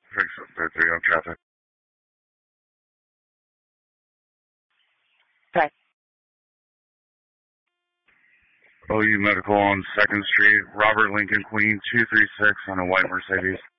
Fix up there, 3 on traffic. Okay. OU Medical on 2nd Street, Robert Lincoln Queen 236 on a white Mercedes.